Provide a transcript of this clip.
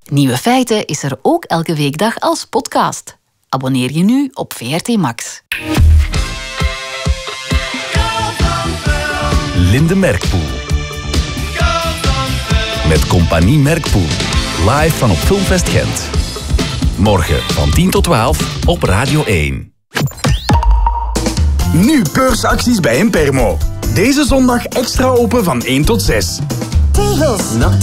Nieuwe Feiten is er ook elke weekdag als podcast. Abonneer je nu op VRT Max. Linde Merkpoel. Met Compagnie Merkpoel. Live van op Filmfest Gent. Morgen van 10 tot 12 op Radio 1. Nu beursacties bij Impermo. Deze zondag extra open van 1 tot 6. Tegels.